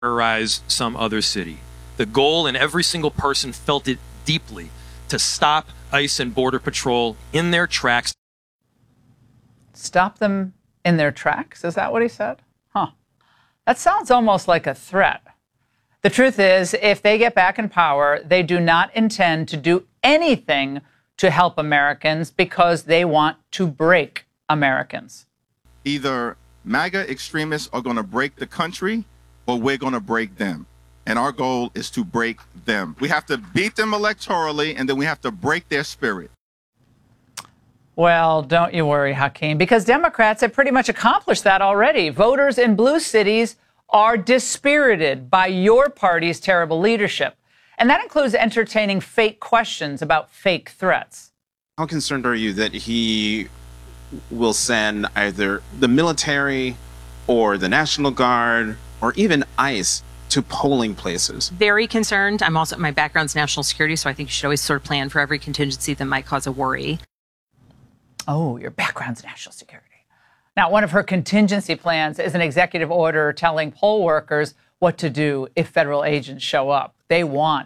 terrorize some other city. The goal, and every single person felt it deeply, to stop ICE and Border Patrol in their tracks. Stop them in their tracks? Is that what he said? Huh. That sounds almost like a threat. The truth is, if they get back in power, they do not intend to do anything to help Americans because they want to break Americans. Either MAGA extremists are going to break the country or we're going to break them. And our goal is to break them. We have to beat them electorally, and then we have to break their spirit. Well, don't you worry, Hakeem, because Democrats have pretty much accomplished that already. Voters in blue cities are dispirited by your party's terrible leadership. And that includes entertaining fake questions about fake threats. How concerned are you that he will send either the military or the National Guard or even ICE to polling places? Very concerned. I'm also, my background's national security, so I think you should always sort of plan for every contingency that might cause a worry. Oh, your background's national security. Now, one of her contingency plans is an executive order telling poll workers what to do if federal agents show up. They want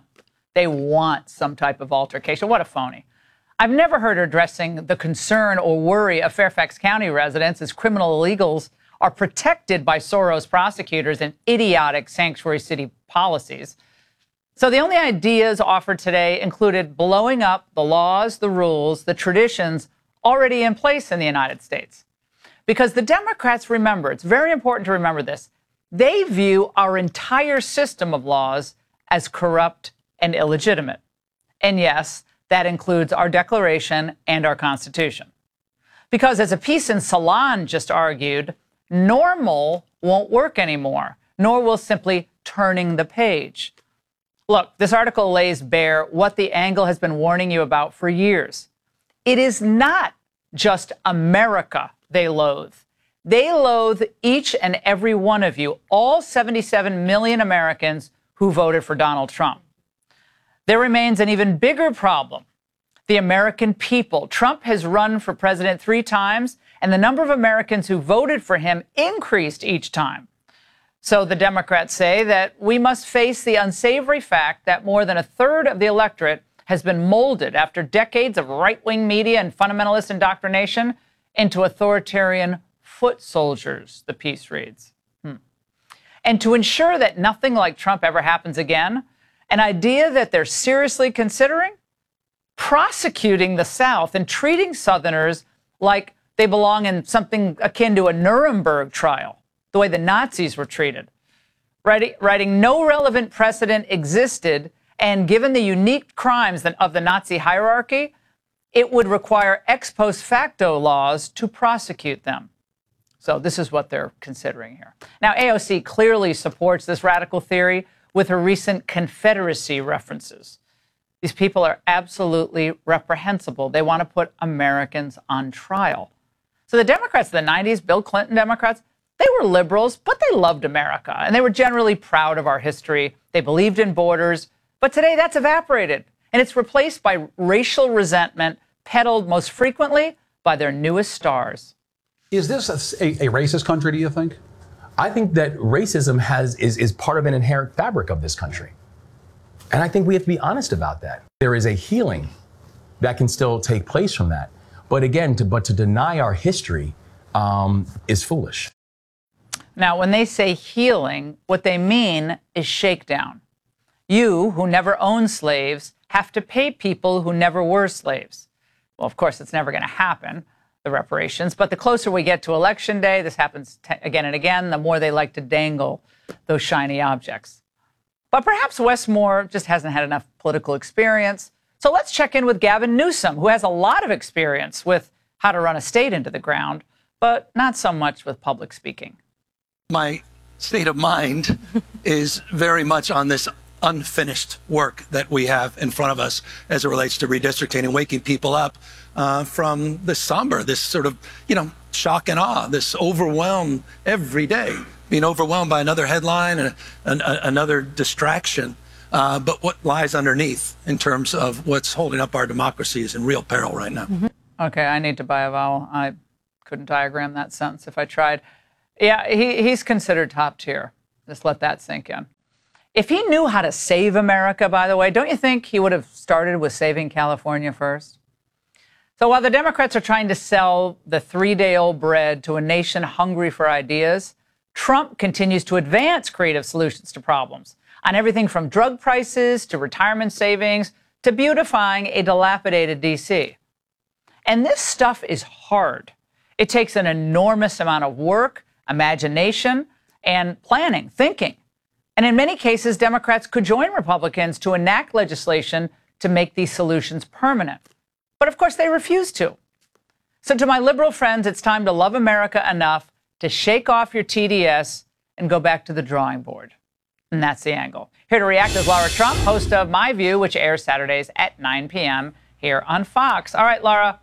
some type of altercation. What a phony. I've never heard her addressing the concern or worry of Fairfax County residents as criminal illegals are protected by Soros prosecutors and idiotic sanctuary city policies. So the only ideas offered today included blowing up the laws, the rules, the traditions already in place in the United States. Because the Democrats, remember, it's very important to remember this, they view our entire system of laws as corrupt and illegitimate. And yes, that includes our Declaration and our Constitution. Because as a piece in Salon just argued, normal won't work anymore, nor will simply turning the page. Look, this article lays bare what the Angle has been warning you about for years. It is not just America they loathe. They loathe each and every one of you, all 77 million Americans who voted for Donald Trump. There remains an even bigger problem. The American people. Trump has run for president 3 times, and the number of Americans who voted for him increased each time. So the Democrats say that we must face the unsavory fact that more than a third of the electorate has been molded after decades of right-wing media and fundamentalist indoctrination into authoritarian foot soldiers, the piece reads. And to ensure that nothing like Trump ever happens again, an idea that they're seriously considering? Prosecuting the South and treating Southerners like they belong in something akin to a Nuremberg trial, the way the Nazis were treated. Writing no relevant precedent existed, and given the unique crimes of the Nazi hierarchy, it would require ex post facto laws to prosecute them. So this is what they're considering here. Now, AOC clearly supports this radical theory with her recent Confederacy references. These people are absolutely reprehensible. They want to put Americans on trial. So the Democrats of the 90s, Bill Clinton Democrats, they were liberals, but they loved America, and they were generally proud of our history. They believed in borders, but today that's evaporated, and it's replaced by racial resentment peddled most frequently by their newest stars. Is this a racist country, do you think? I think that racism is part of an inherent fabric of this country. And I think we have to be honest about that. There is a healing that can still take place from that. But again, to deny our history is foolish. Now, when they say healing, what they mean is shakedown. You, who never owned slaves, have to pay people who never were slaves. Well, of course, it's never going to happen, the reparations. But the closer we get to Election Day, this happens again and again, the more they like to dangle those shiny objects. But perhaps Wes Moore just hasn't had enough political experience. So let's check in with Gavin Newsom, who has a lot of experience with how to run a state into the ground, but not so much with public speaking. My state of mind is very much on this unfinished work that we have in front of us as it relates to redistricting and waking people up from this somber, this sort of, shock and awe, this overwhelm every day, being overwhelmed by another headline and another distraction. But what lies underneath in terms of what's holding up our democracy is in real peril right now. Okay, I need to buy a vowel. I couldn't diagram that sentence if I tried. Yeah, he's considered top tier. Just let that sink in. If he knew how to save America, by the way, don't you think he would have started with saving California first? So while the Democrats are trying to sell the 3-day-old bread to a nation hungry for ideas, Trump continues to advance creative solutions to problems on everything from drug prices to retirement savings to beautifying a dilapidated D.C. And this stuff is hard. It takes an enormous amount of work, imagination, and planning, thinking. And in many cases, Democrats could join Republicans to enact legislation to make these solutions permanent. But of course, they refuse to. So to my liberal friends, it's time to love America enough to shake off your TDS and go back to the drawing board. And that's the angle. Here to react is Lara Trump, host of My View, which airs Saturdays at 9 p.m. here on Fox. All right, Lara,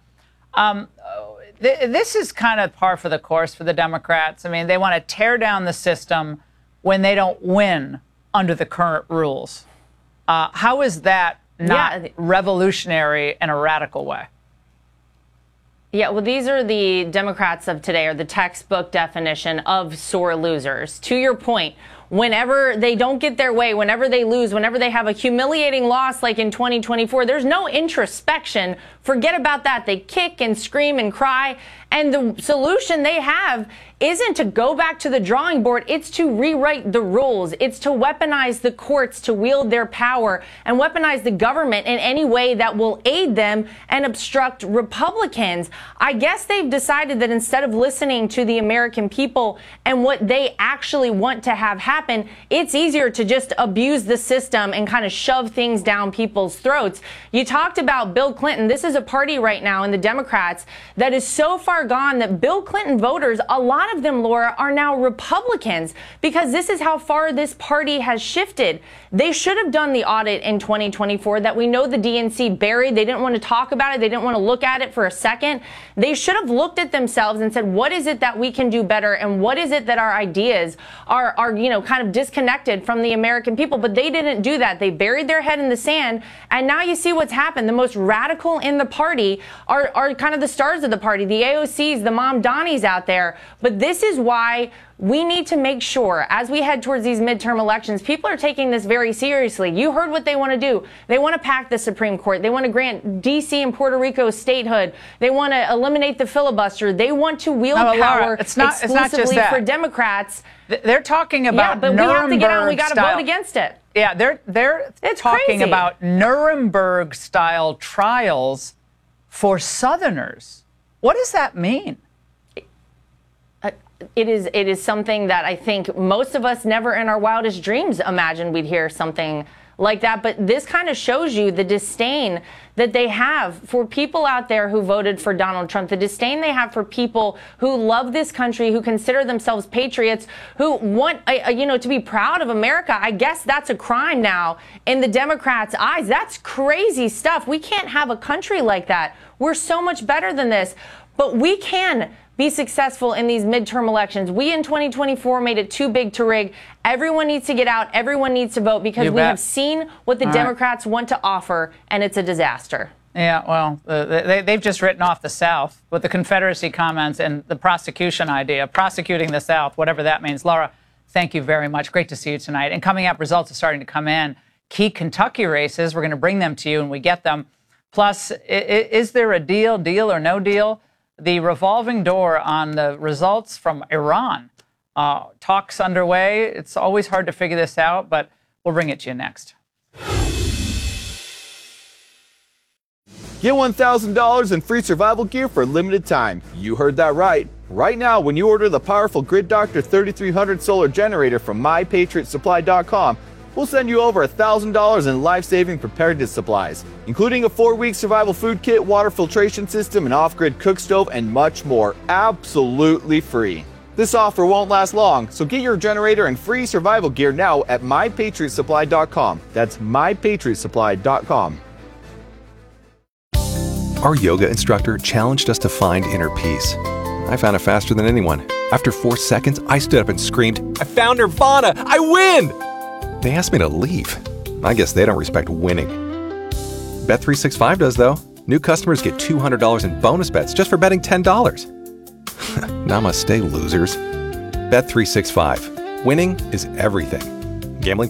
this is kind of par for the course for the Democrats. I mean, they want to tear down the system when they don't win under the current rules. How is that not revolutionary in a radical way? Yeah, well, these are the Democrats of today, or the textbook definition of sore losers. To your point, whenever they don't get their way, whenever they lose, whenever they have a humiliating loss like in 2024, there's no introspection. Forget about that. They kick and scream and cry. And the solution they have isn't to go back to the drawing board. It's to rewrite the rules. It's to weaponize the courts to wield their power and weaponize the government in any way that will aid them and obstruct Republicans. I guess they've decided that instead of listening to the American people and what they actually want to have happen, it's easier to just abuse the system and kind of shove things down people's throats. You talked about Bill Clinton. This is a party right now in the Democrats that is so far gone that Bill Clinton voters, a lot of them, Laura, are now Republicans because this is how far this party has shifted. They should have done the audit in 2024 that we know the DNC buried. They didn't want to talk about it. They didn't want to look at it for a second. They should have looked at themselves and said, what is it that we can do better? And what is it that our ideas are kind of disconnected from the American people? But they didn't do that. They buried their head in the sand. And now you see what's happened. The most radical in the party are kind of the stars of the party, the AOCs, the Mom Donnies out there. But this is why we need to make sure, as we head towards these midterm elections, people are taking this very seriously. You heard what they want to do. They want to pack the Supreme Court. They want to grant D.C. and Puerto Rico statehood. They want to eliminate the filibuster. They want to wield power Laura, exclusively for Democrats. They're talking about but we have to get out. We got to vote against it. Yeah, they're talking crazy. about Nuremberg-style trials for Southerners. What does that mean? It is something that I think most of us never in our wildest dreams imagined we'd hear something like that. But this kind of shows you the disdain that they have for people out there who voted for Donald Trump, the disdain they have for people who love this country, who consider themselves patriots, who want, to be proud of America. I guess that's a crime now in the Democrats' eyes. That's crazy stuff. We can't have a country like that. We're so much better than this. But we can be successful in these midterm elections. We in 2024 made it too big to rig. Everyone needs to get out. Everyone needs to vote because we have seen what the Democrats want to offer, and it's a disaster. Yeah, well, they've just written off the South with the Confederacy comments and the prosecution idea, prosecuting the South, whatever that means. Laura, thank you very much. Great to see you tonight. And coming up, results are starting to come in. Key Kentucky races, we're going to bring them to you when we get them. Plus, is there a deal or no deal? The revolving door on the results from Iran. Talks underway. It's always hard to figure this out, but we'll bring it to you next. Get $1,000 in free survival gear for a limited time. You heard that right. Right now, when you order the powerful Grid Doctor 3300 solar generator from MyPatriotSupply.com, we'll send you over $1,000 in life-saving preparedness supplies, including a 4-week survival food kit, water filtration system, an off-grid cook stove, and much more, absolutely free. This offer won't last long, so get your generator and free survival gear now at MyPatriotSupply.com. That's MyPatriotSupply.com. Our yoga instructor challenged us to find inner peace. I found it faster than anyone. After 4 seconds, I stood up and screamed, "I found Nirvana! I win!" They asked me to leave. I guess they don't respect winning. Bet365 does, though. New customers get $200 in bonus bets just for betting $10. Namaste, losers. Bet365. Winning is everything. Gambling